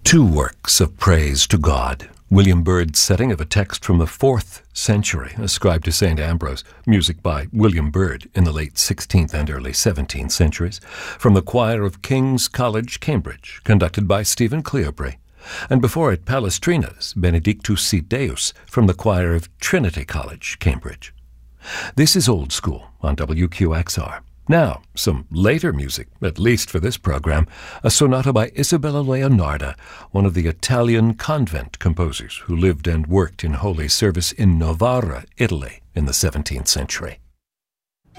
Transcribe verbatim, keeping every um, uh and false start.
Two works of praise to God. William Byrd's setting of a text from the fourth century, ascribed to Saint Ambrose, music by William Byrd in the late sixteenth and early seventeenth centuries, from the choir of King's College, Cambridge, conducted by Stephen Cleobury, and before it Palestrina's Benedictus Si Deus from the choir of Trinity College, Cambridge. This is Old School on W Q X R. Now, some later music, at least for this program, a sonata by Isabella Leonarda, one of the Italian convent composers who lived and worked in holy service in Novara, Italy, in the seventeenth century.